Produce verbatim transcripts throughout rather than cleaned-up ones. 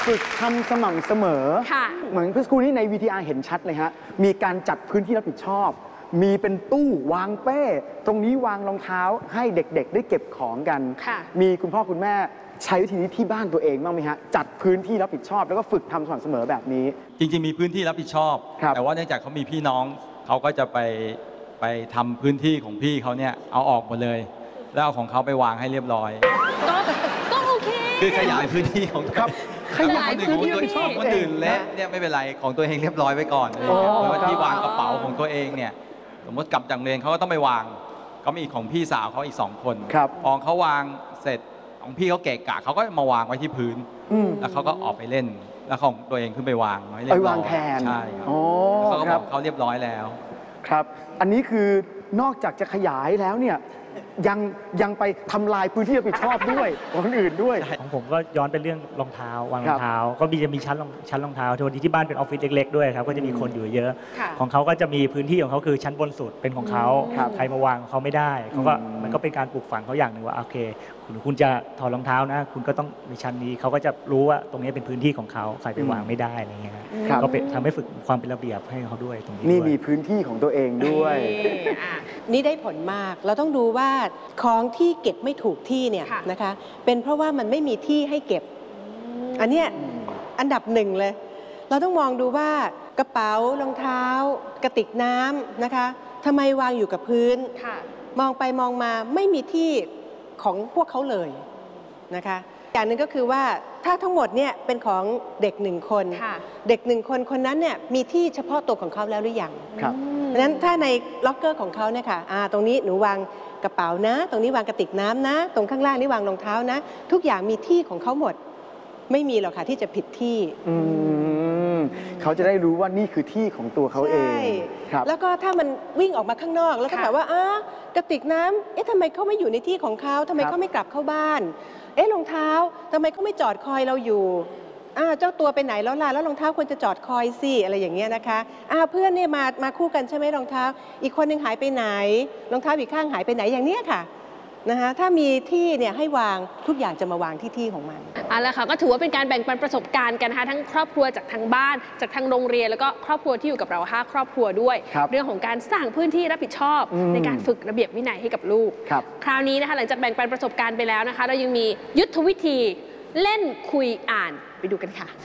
ฝึกทำสม่ำเสมอเหมือนเมื่อสักครู่นี้ใน วี ที อาร์ เห็นชัดเลยฮะมีการจัดพื้นที่รับผิดชอบมีเป็นตู้วางเป้ตรงนี้วางรองเท้าให้เด็กๆได้เก็บของกันมีคุณพ่อคุณแม่ใช้วิธีนี้ที่บ้านตัวเองบ้างไหมฮะจัดพื้นที่รับผิดชอบแล้วก็ฝึกทำสม่ำเสมอแบบนี้จริงๆมีพื้นที่รับผิดชอบแต่ว่าเนื่องจากเขามีพี่น้องเขาก็จะไปไปทำพื้นที่ของพี่เขาเนี่ยเอาออกหมดเลยแล้วเอาของเขาไปวางให้เรียบร้อยก็โอเคคือขยายพื้นที่ของครับขยายพื้นที่รับผิดชอบคนอื่นและเนี่ยไม่เป็นไรของตัวเองเรียบร้อยไว้ก่อนเลยหรือว่าที่วางกระเป๋าของตัวเองเนี่ยสมมติกลับจากเรียนเขาก็ต้องไปวางก็มีของพี่สาวเขาอีกสองคนพอเขาวางเสร็จของพี่เขาเกะกะเขาก็มาวางไว้ที่พื้นแล้วเขาก็ออกไปเล่นแล้วของตัวเองขึ้นไปวางไว้เรียบร้อยไปวางแทนใช่ครับเขาก็บอกเขาเรียบร้อยแล้วครับอันนี้คือนอกจากจะขยายแล้วเนี่ยยังยังไปทำลายพื้นที่รับผิดชอบด้วยของคนอื่นด้วยของผมก็ย้อนไปเรื่องรองเท้าวางรองเท้าก็มีจะมีชั้นชั้นรองเท้าที่ที่บ้านเป็นออฟฟิศเล็กๆด้วยครับก็จะมีคนอยู่เยอะของเขาก็จะมีพื้นที่ของเขาคือชั้นบนสุดเป็นของเขาใครมาวางเขาไม่ได้เขาก็มันก็เป็นการปลูกฝังเขาอย่างหนึ่งว่าโอเคคุณคุณจะถอดรองเท้านะคุณก็ต้องในชั้นนี้เขาก็จะรู้ว่าตรงนี้เป็นพื้นที่ของเขาใครไปวางไม่ได้อะไรเงี้ยก็เป็นทำให้ฝึกความเป็นระเบียบให้เขาด้วยตรงนี้นี่มีพื้นที่ของตัวเองด้วยนี่ได้ผลมากเราต้องดูว่าของที่เก็บไม่ถูกที่เนี่ยนะคะเป็นเพราะว่ามันไม่มีที่ให้เก็บอันเนี้ยอันดับหนึ่งเลยเราต้องมองดูว่ากระเป๋ารองเท้ากระติกน้ำนะคะทำไมวางอยู่กับพื้นมองไปมองมาไม่มีที่ของพวกเขาเลยนะคะอย่างหนึ่งก็คือว่าถ้าทั้งหมดเนี่ยเป็นของเด็กหนึ่งคนเด็กหนึ่งคนคนนั้นเนี่ยมีที่เฉพาะตัวของเขาแล้วหรือยังดังนั้นถ้าในล็อกเกอร์ของเขาเนี่ยค่ะตรงนี้หนูวางกระเป๋านะตรงนี้วางกระติกน้ำนะตรงข้างล่างนี่วางรองเท้านะทุกอย่างมีที่ของเขาหมดไม่มีหรอกค่ะที่จะผิดที่เขาจะได้รู้ว่านี่คือที่ของตัวเขาเองครับแล้วก็ถ้ามันวิ่งออกมาข้างนอกแล้วก็แบบว่าอ้ากระติกน้ำเอ๊ะทำไมเขาไม่อยู่ในที่ของเขาทำไมเขาไม่กลับเข้าบ้านเอ๊ะรองเท้าทำไมเขาไม่จอดคอยเราอยู่อ้าเจ้าตัวไปไหนแล้วล่ะแล้วรองเท้าควรจะจอดคอยสิอะไรอย่างเงี้ยนะคะอ้าเพื่อนเนี่ยมามาคู่กันใช่ไหมรองเท้าอีกคนนึงหายไปไหนรองเท้าอีกข้างหายไปไหนอย่างเนี้ยค่ะนะคะถ้ามีที่เนี่ยให้วางทุกอย่างจะมาวางที่ที่ของมันเอาละค่ะก็ถือว่าเป็นการแบ่งปันประสบการณ์กันนะคะทั้งครอบครัวจากทางบ้านจากทางโรงเรียนแล้วก็ครอบครัวที่อยู่กับเราห้าครอบครัวด้วยเรื่องของการสร้างพื้นที่รับผิดชอบในการฝึกระเบียบวินัยให้กับลูกคราวนี้นะคะหลังจากแบ่งปันประสบการณ์ไปแล้วนะคะเรายังมียุทธวิธีเล่นคุยอ่านไปดูกันค่ะ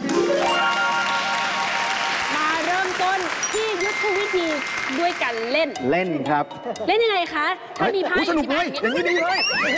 มาเริ่มต้นที่ยุทธวิธีด้วยการเล่นเล่นครับเล่นยังไงคะถ้ามีไพ่สนุกเลยอย่างนี้ดีเลย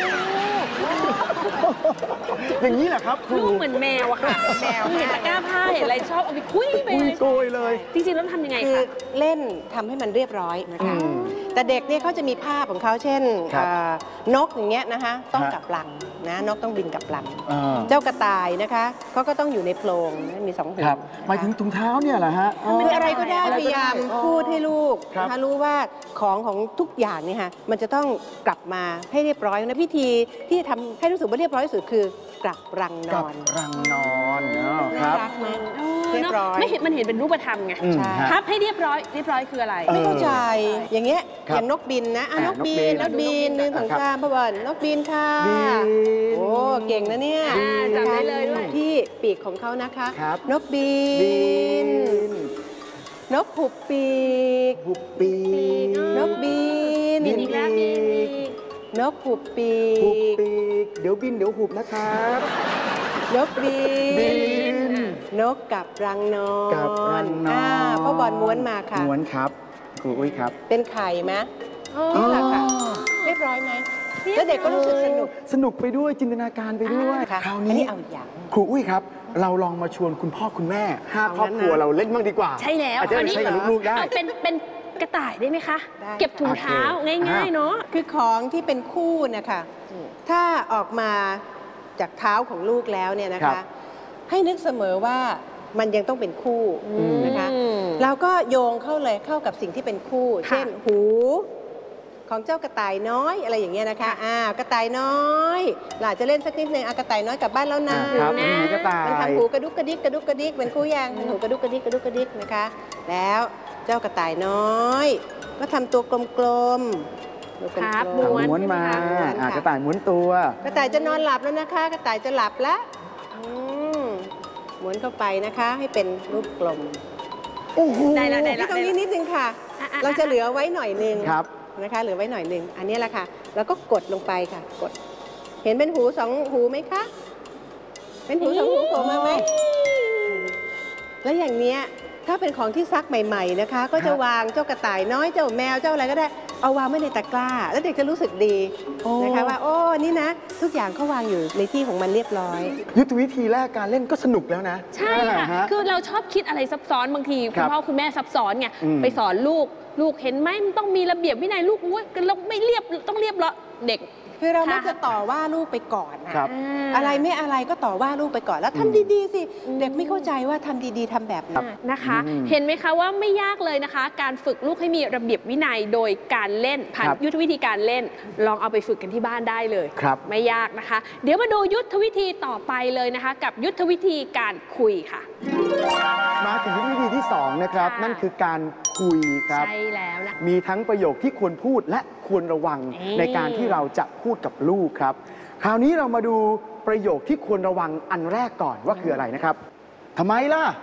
อย่างนี้แหละครับลูกเหมือนแมวอะค่ะแมวเห็นตะกร้าผ้าเห็นอะไรชอบเอาไปคุยไปเลยโกยเลยจริงๆแล้วทำยังไงคะคือเล่นทำให้มันเรียบร้อยนะคะแต่เด็กเนี่ยเขาจะมีภาพของเขาเช่นนกอย่างเงี้ยนะคะต้องกลับรังนะนกต้องบินกลับรังเจ้ากระต่ายนะคะเขาก็ต้องอยู่ในโพรงมีสองหูหมายถึงถุงเท้าเนี่ยเหรอฮะคืออะไรก็ได้พยายามพูดให้ลูกนะคะรู้ว่าของของทุกอย่างเนี่ยค่ะมันจะต้องกลับมาให้เรียบร้อยนะพิธีที่ทำให้รู้สึกว่าเรียบร้อยที่สุดคือกลับรังนอนรังนอนครับเรียบร้อยไม่เห็นมันเห็นเป็นรูปธรรมไงพับให้เรียบร้อยเรียบร้อยคืออะไรไม่เข้าใจอย่างเงี้ยอย่างนกบินนะนกบินนกบินหนึ่งสองสามพ่อบอลนกบินค่ะโอ้เก่งนะเนี่ยจำได้เลยด้วยที่ปีกของเขานะคะนกบินนกหุบปีกหุบปีกนกบินบินอีกแล้วบินนกหุบปีกหุบปีกเดี๋ยวบินเดี๋ยวหุบนะครับนกบินนกกับรังนอนกับรังนอนพ่อบอลม้วนมาค่ะม้วนครับครูอุ้ยครับเป็นไข่ไหมนี่แหละค่ะเรียบร้อยไหมแล้วเด็กก็รู้สึกสนุกสนุกไปด้วยจินตนาการไปด้วยคราวนี้เอาอย่างครูอุ้ยครับเราลองมาชวนคุณพ่อคุณแม่ห้าครอบครัวเราเล่นบ้างดีกว่าใช่แล้วอาจจะใช้กับลูกๆได้เอาเป็นเป็นกระต่ายได้ไหมคะเก็บถุงเท้าง่ายๆเนาะคือของที่เป็นคู่นะคะถ้าออกมาจากเท้าของลูกแล้วเนี่ยนะคะให้นึกเสมอว่ามันยังต้องเป็นคู่นะคะเราก็โยงเข้าเลยเข้ากับสิ่งที่เป็นคู่เช่นหูของเจ้ากระต่ายน้อยอะไรอย่างเงี้ยนะคะอ่ากระต่ายน้อยหลานจะเล่นสักนิดนึงกระต่ายน้อยกลับบ้านแล้วนะนะมันทำหูกระดุกกระดิกกระดุกกระดิกเป็นคู่ยางหูกระดุกกระดิกกระดุกกระดิกนะคะแล้วเจ้ากระต่ายน้อยก็ทำตัวกลมๆครับม้วนมากระต่ายม้วนตัวกระต่ายจะนอนหลับแล้วนะคะกระต่ายจะหลับแล้วหมุนเข้าไปนะคะ ให้เป็นรูปกลมโอ้โหได้แล้วได้ที่ตรงนี้นิดนึงค่ะอ่ะอ่ะเราจะเหลือไว้หน่อยนึงครับนะคะ เหลือไว้หน่อยนึง อันนี้แหละค่ะ แล้วก็กดลงไปค่ะ กด เห็นเป็นหูสองหูไหมคะ เป็นหูสองหูโผล่มาไหม แล้วอย่างเนี้ยถ้าเป็นของที่ซักใหม่ๆนะคะ ก็จะวางเจ้ากระต่ายน้อยเจ้าแมวเจ้าอะไรก็ได้เอาวางไว้ในตะกร้า แล้วเด็กจะรู้สึกดีนะคะว่าโอ้นี่นะ ทุกอย่างเขาวางอยู่ในที่ของมันเรียบร้อยยุทธวิธีแรกการเล่นก็สนุกแล้วนะใช่ค่ะอ่าฮคือเราชอบคิดอะไรซับซ้อนบางทีคคุรัณบพ่อคุณแม่ซับซ้อนไงอืมไปสอนลูกลูกเห็นไหมมันต้องมีระเบียบวินัยลูกอุ้ยเราไม่เรียบต้องเรียบร้อยเด็กคือเราค่ะมักจะต่อว่าลูกไปก่อนนะครับ อะไรไม่อะไรก็ต่อว่าลูกไปก่อนแล้วทำดีๆสิ เด็กไม่เข้าใจว่าทำดีๆทำแบบไหนนะคะอืมเห็นไหมคะว่าไม่ยากเลยนะคะ การฝึกลูกให้มีระเบียบวินัยโดยการเล่นผ่านครับยุทธวิธีการเล่น ลองเอาไปฝึกกันที่บ้านได้เลยครับไม่ยากนะคะ เดี๋ยวมาดูยุทธวิธีต่อไปเลยนะคะ กับยุทธวิธีการคุยค่ะมาถึงยุทธวิธีที่สองนะครับค่ะนั่นคือการคุยครับใช่แล้วนะมีทั้งประโยคที่ควรพูดและควรระวังนี่ในการที่เราจะพูดกับลูกครับ คราวนี้เรามาดูประโยคที่ควรระวังอันแรกก่อนว่าคืออะไรนะครับทำไมล่ะ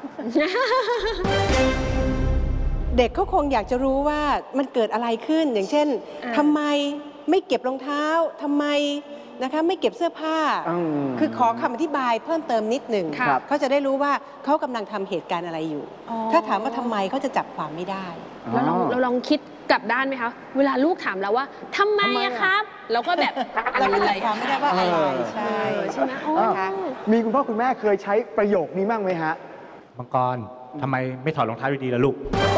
เด็กเขาคงอยากจะรู้ว่ามันเกิดอะไรขึ้น อย่างเช่นอ่าทำไมไม่เก็บรองเท้าทำไมนะคะไม่เก็บเสื้อผ้าอืมคือขอคำอธิบายเพิ่มเติมนิดหนึ่งครับเขาจะได้รู้ว่าเขากำลังทำเหตุการณ์อะไรอยู่อ๋อถ้าถามว่าทำไมเขาจะจับความไม่ได้เราลองเราลองคิดกลับด้านไหมคะ เวลาลูกถามเราว่าทำไมทำไมอะอะครับ เราก็แบบเราก็อะไรจับความไม่ได้ว่าอะไรเออใช่เออใช่ไหมอ๋ออ้าวมีคุณพ่อคุณแม่เคยใช้ประโยคนี้บ้างไหมฮะมังกรทำไมไม่ถอดรองเท้าดีๆล่ะลูก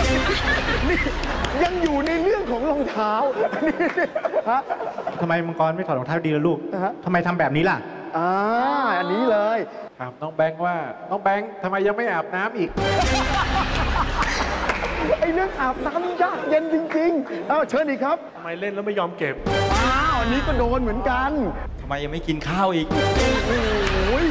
ยังอยู่ในเรื่องของรองเท้านี่ฮะทำไมมังกรไม่ถอดรองเท้าดีๆล่ะลูกอ่าฮะทำไมทำแบบนี้ล่ะอ่าอันนี้เลยถามน้องแบงค์ว่า น้องแบงค์ทำไมยังไม่อาบน้ำอีกไอ้เรื่องอาบน้ำยากเย็นจริงๆเอ้าเชิญอีกครับทำไมเล่นแล้วไม่ยอมเก็บอ้าวอันนี้ก็โดนเหมือนกันทำไมยังไม่กินข้าวอีกโอ้ย